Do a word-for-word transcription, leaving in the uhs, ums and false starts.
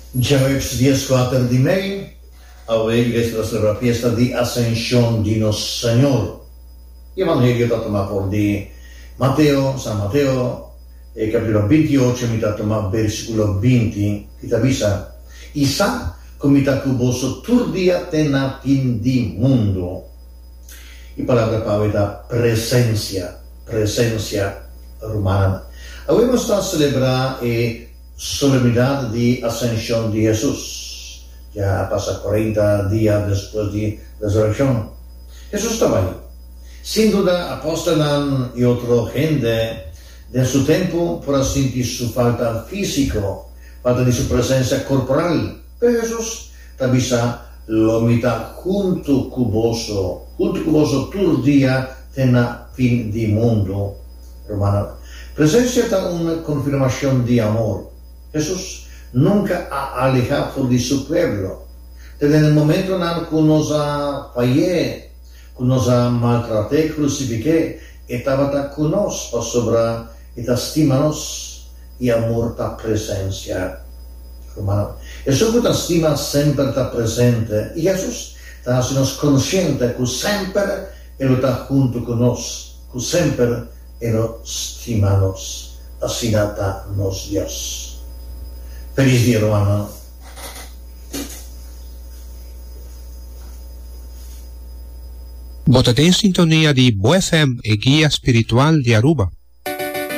Diciamo dias quatro di May, avui questa è la fiesta di Ascensión di Nosso Signore. Evangelio dato ma por di Matteo, San Matteo, e capitolo veintiocho, mi dato ma versículo veinte, che ti avvisa, Isa, come ta cuboso turdia tena fin di mundo. Y palabra pavita presencia, presencia romana. Hoy vamos a celebrar la solemnidad de Ascensión de Jesús. Ya pasa cuarenta días después de la resurrección. Jesús estaba ahí. Sin duda, apóstoles y otra gente de su tiempo por sentir su falta física, falta de su presencia corporal. Pero Jesús también lo mitad junto cuboso, junto cuboso todo día tena fin di mundo romano. Presencia da una confirmación de amor. Jesús nunca ha alejado de su pueblo. Desde el momento en el que nos ha fallado, que nos ha maltratado, crucificado, estaba con nosotros para sobrar y estimarnos y amor da presencia romana. Jesús que estima sempre está presente y Jesús está haciéndonos consciente que siempre Él está junto con nosotros, que siempre Él estima nos, así está nos Dios. Feliz día, hermano. Votate in sintonia di Bo F M e Guia Spiritual di Aruba.